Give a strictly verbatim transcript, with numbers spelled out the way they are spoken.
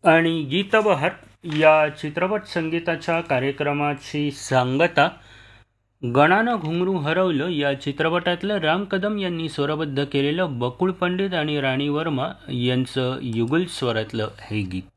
आणि गीतबहार या चित्रपट संगीताच्या कार्यक्रमाची सांगता गणानं घुंगरू हरवलं या चित्रपटातलं राम कदम यांनी स्वरबद्ध केलेलं बकुळ पंडित आणि राणी वर्मा यांचं युगल स्वरातलं हे गीत.